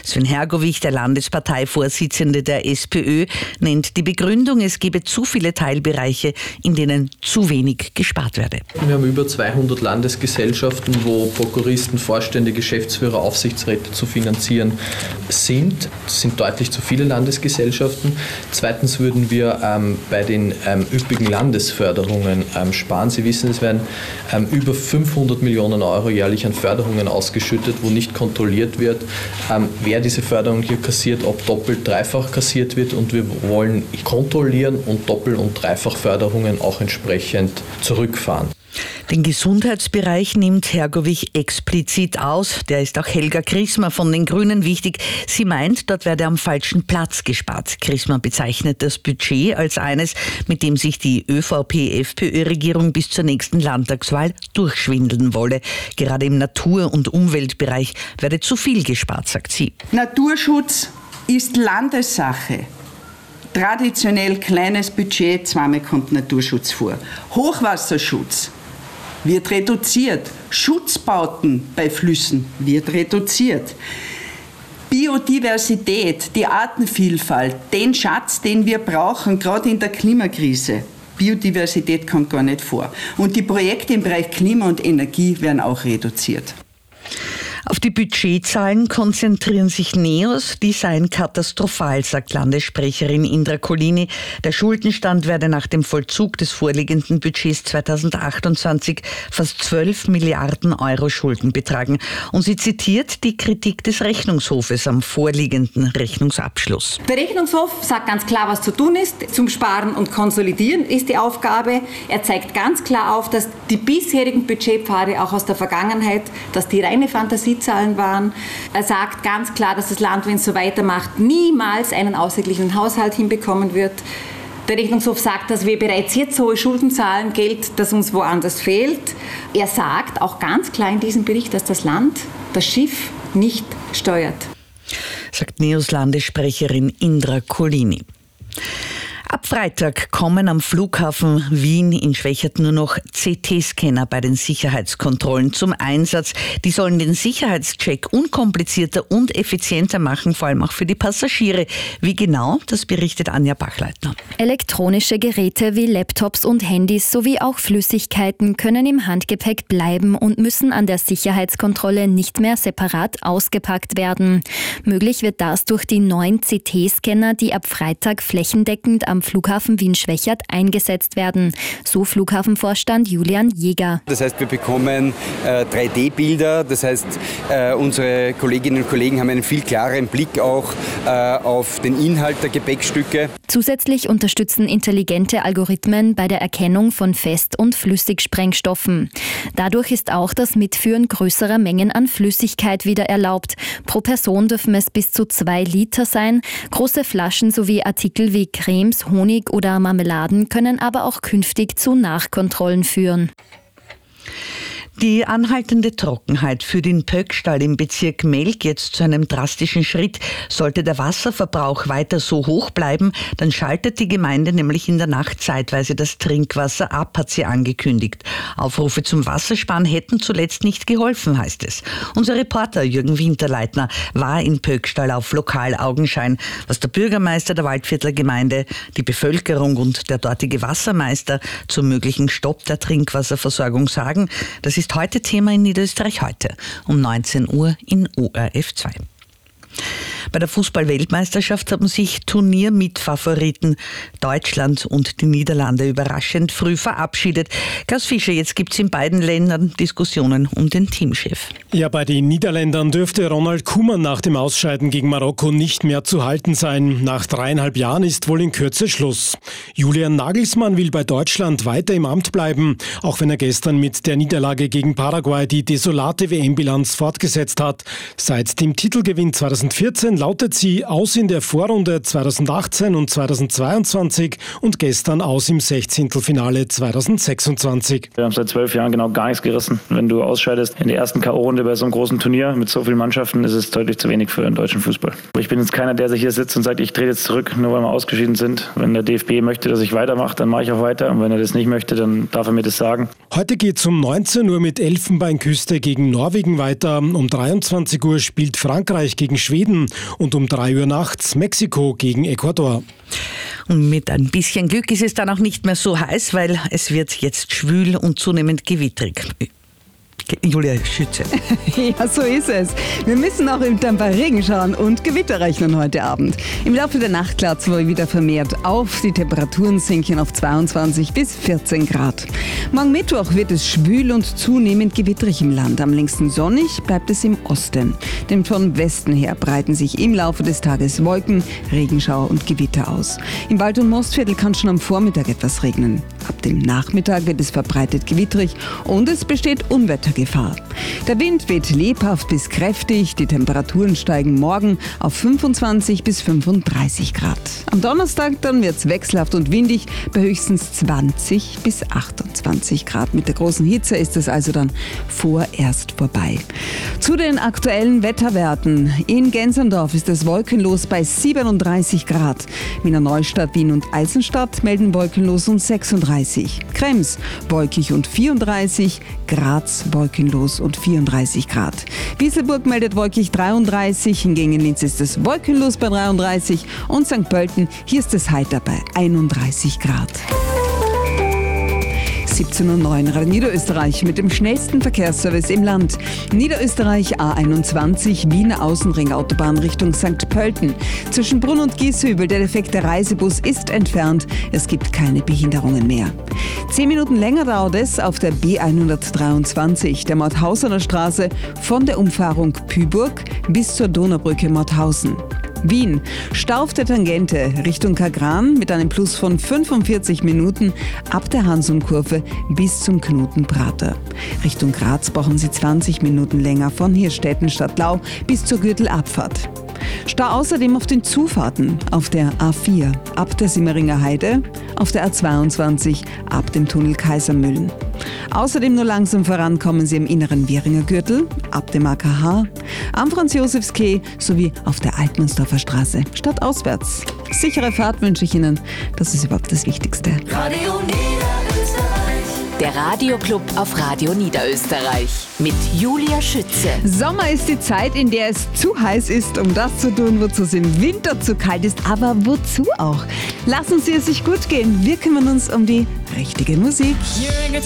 Sven Hergovich, der Landesparteivorsitzende der SPÖ, nennt die Begründung, es gebe zu viele Teilbereiche, in denen zu wenig gespart werde. Wir haben über 200 Landesgesellschaften, wo Prokuristen, Vorstände, Geschäftsführer, Aufsichtsräte zu finanzieren sind. Das sind deutlich zu viele Landesgesellschaften. Zweitens würden wir bei den üppigen Landesförderungen sparen. Sie wissen, es werden über 500 Millionen Euro jährlich an Förderungen ausgeschüttet, wo nicht kontrolliert wird, wer diese Förderung hier kassiert, ob doppelt, dreifach kassiert wird, und wir wollen kontrollieren und Doppel- und Dreifachförderungen auch entsprechend zurückfahren. Den Gesundheitsbereich nimmt Hergovich explizit aus. Der ist auch Helga Chrismer von den Grünen wichtig. Sie meint, dort werde am falschen Platz gespart. Chrismer bezeichnet das Budget als eines, mit dem sich die ÖVP-FPÖ-Regierung bis zur nächsten Landtagswahl durchschwindeln wolle. Gerade im Natur- und Umweltbereich werde zu viel gespart, sagt sie. Naturschutz ist Landessache. Traditionell kleines Budget, zweimal kommt Naturschutz vor. Hochwasserschutz wird reduziert. Schutzbauten bei Flüssen wird reduziert. Biodiversität, die Artenvielfalt, den Schatz, den wir brauchen, gerade in der Klimakrise. Biodiversität kommt gar nicht vor. Und die Projekte im Bereich Klima und Energie werden auch reduziert. Auf die Budgetzahlen konzentrieren sich NEOS, die seien katastrophal, sagt Landessprecherin Indra Colini. Der Schuldenstand werde nach dem Vollzug des vorliegenden Budgets 2028 fast 12 Milliarden Euro Schulden betragen. Und sie zitiert die Kritik des Rechnungshofes am vorliegenden Rechnungsabschluss. Der Rechnungshof sagt ganz klar, was zu tun ist. Zum Sparen und Konsolidieren ist die Aufgabe. Er zeigt ganz klar auf, dass die bisherigen Budgetpfade auch aus der Vergangenheit, dass die reine Fantasiezahlen waren. Er sagt ganz klar, dass das Land, wenn es so weitermacht, niemals einen ausgeglichenen Haushalt hinbekommen wird. Der Rechnungshof sagt, dass wir bereits jetzt hohe Schulden zahlen, Geld, das uns woanders fehlt. Er sagt auch ganz klar in diesem Bericht, dass das Land das Schiff nicht steuert. Sagt NEOS Landessprecherin Indra Colini. Ab Freitag kommen am Flughafen Wien in Schwechat nur noch CT-Scanner bei den Sicherheitskontrollen zum Einsatz. Die sollen den Sicherheitscheck unkomplizierter und effizienter machen, vor allem auch für die Passagiere. Wie genau, das berichtet Anja Bachleitner. Elektronische Geräte wie Laptops und Handys sowie auch Flüssigkeiten können im Handgepäck bleiben und müssen an der Sicherheitskontrolle nicht mehr separat ausgepackt werden. Möglich wird das durch die neuen CT-Scanner, die ab Freitag flächendeckend am Flughafen Wien-Schwechat eingesetzt werden. So Flughafenvorstand Julian Jäger. Das heißt, wir bekommen 3D-Bilder. Das heißt, unsere Kolleginnen und Kollegen haben einen viel klareren Blick auch auf den Inhalt der Gepäckstücke. Zusätzlich unterstützen intelligente Algorithmen bei der Erkennung von Fest- und Flüssigsprengstoffen. Dadurch ist auch das Mitführen größerer Mengen an Flüssigkeit wieder erlaubt. Pro Person dürfen es bis zu 2 Liter sein. Große Flaschen sowie Artikel wie Cremes, Honig oder Marmeladen können aber auch künftig zu Nachkontrollen führen. Die anhaltende Trockenheit führt in Pöckstall im Bezirk Melk jetzt zu einem drastischen Schritt. Sollte der Wasserverbrauch weiter so hoch bleiben, dann schaltet die Gemeinde nämlich in der Nacht zeitweise das Trinkwasser ab, hat sie angekündigt. Aufrufe zum Wassersparen hätten zuletzt nicht geholfen, heißt es. Unser Reporter Jürgen Winterleitner war in Pöckstall auf Lokalaugenschein. Was der Bürgermeister der Waldviertler Gemeinde, die Bevölkerung und der dortige Wassermeister zum möglichen Stopp der Trinkwasserversorgung sagen, das ist heute Thema in Niederösterreich heute um 19 Uhr in ORF 2. Bei der Fußball-Weltmeisterschaft haben sich Turniermitfavoriten Deutschland und die Niederlande überraschend früh verabschiedet. Klaus Fischer, jetzt gibt es in beiden Ländern Diskussionen um den Teamchef. Ja, bei den Niederländern dürfte Ronald Koeman nach dem Ausscheiden gegen Marokko nicht mehr zu halten sein. Nach 3,5 Jahren ist wohl in Kürze Schluss. Julian Nagelsmann will bei Deutschland weiter im Amt bleiben, auch wenn er gestern mit der Niederlage gegen Paraguay die desolate WM-Bilanz fortgesetzt hat. Seit dem Titelgewinn 2014 lautet sie: aus in der Vorrunde 2018 und 2022 und gestern aus im 16. Finale 2026. Wir haben seit 12 Jahren genau gar nichts gerissen. Wenn du ausscheidest in der ersten K.O.-Runde bei so einem großen Turnier mit so vielen Mannschaften, ist es deutlich zu wenig für den deutschen Fußball. Ich bin jetzt keiner, der sich hier sitzt und sagt, ich trete jetzt zurück, nur weil wir ausgeschieden sind. Wenn der DFB möchte, dass ich weitermache, dann mache ich auch weiter. Und wenn er das nicht möchte, dann darf er mir das sagen. Heute geht es um 19 Uhr mit Elfenbeinküste gegen Norwegen weiter. Um 23 Uhr spielt Frankreich gegen Schweden und um 3 Uhr nachts Mexiko gegen Ecuador. Und mit ein bisschen Glück ist es dann auch nicht mehr so heiß, weil es wird jetzt schwül und zunehmend gewittrig. Julia Schütze. Ja, so ist es. Wir müssen auch im Tempo Regen schauen und Gewitter rechnen heute Abend. Im Laufe der Nacht klart es wohl wieder vermehrt auf. Die Temperaturen sinken auf 22 bis 14 Grad. Morgen Mittwoch wird es schwül und zunehmend gewitterig im Land. Am längsten sonnig bleibt es im Osten. Denn von Westen her breiten sich im Laufe des Tages Wolken, Regenschauer und Gewitter aus. Im Wald- und Mostviertel kann schon am Vormittag etwas regnen. Ab dem Nachmittag wird es verbreitet gewitterig und es besteht Unwettergefahr. Der Wind weht lebhaft bis kräftig, die Temperaturen steigen morgen auf 25 bis 35 Grad. Am Donnerstag dann wird es wechselhaft und windig bei höchstens 20 bis 28 Grad. Mit der großen Hitze ist es also dann vorerst vorbei. Zu den aktuellen Wetterwerten. In Gensendorf ist es wolkenlos bei 37 Grad. Wiener Neustadt, Wien und Eisenstadt melden wolkenlos und 36. Krems wolkig und 34, Graz wolkenlos und 34 Grad. Wieselburg meldet wolkig 33, hingegen in Linz ist es wolkenlos bei 33 und St. Pölten, hier ist es heiter bei 31 Grad. 17:09 Radio Niederösterreich mit dem schnellsten Verkehrsservice im Land. Niederösterreich A21, Wiener Außenring, Autobahn Richtung St. Pölten. Zwischen Brunn und Gieshübel, der defekte Reisebus ist entfernt. Es gibt keine Behinderungen mehr. 10 Minuten länger dauert es auf der B123, der Mauthausener Straße, von der Umfahrung Pyburg bis zur Donaubrücke Mauthausen. Wien, Stau auf der Tangente Richtung Kagran mit einem Plus von 45 Minuten ab der Hansum-Kurve bis zum Knoten Prater. Richtung Graz brauchen Sie 20 Minuten länger von Hirstetten Stadtlau bis zur Gürtelabfahrt. Stau außerdem auf den Zufahrten auf der A4 ab der Simmeringer Heide, auf der A22 ab dem Tunnel Kaisermühlen. Außerdem nur langsam vorankommen Sie im inneren Wieringer Gürtel, ab dem AKH, am Franz-Josefs-Quai sowie auf der Altmannsdorfer Straße stadtauswärts. Sichere Fahrt wünsche ich Ihnen, das ist überhaupt das Wichtigste. Radio Niederösterreich. Der Radioclub auf Radio Niederösterreich mit Julia Schütze. Sommer ist die Zeit, in der es zu heiß ist, um das zu tun, wozu es im Winter zu kalt ist. Aber wozu auch? Lassen Sie es sich gut gehen. Wir kümmern uns um die richtige Musik.